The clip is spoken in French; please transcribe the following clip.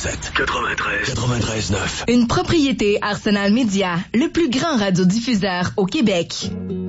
107. 93.9. Une propriété Arsenal Média, le plus grand radiodiffuseur au Québec.